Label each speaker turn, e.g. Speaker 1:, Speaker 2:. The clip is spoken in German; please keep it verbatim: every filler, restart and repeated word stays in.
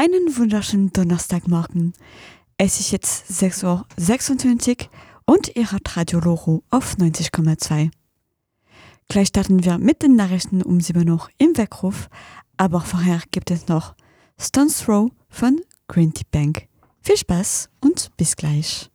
Speaker 1: Einen wunderschönen Donnerstagmorgen. Es ist jetzt sechs Uhr sechsundzwanzig und ihr hört Radio Loro auf neunzig Komma zwei. Gleich starten wir mit den Nachrichten um sieben Uhr im Weckruf, aber vorher gibt es noch Stones Throw von Green Tea Bank. Viel Spaß und bis gleich.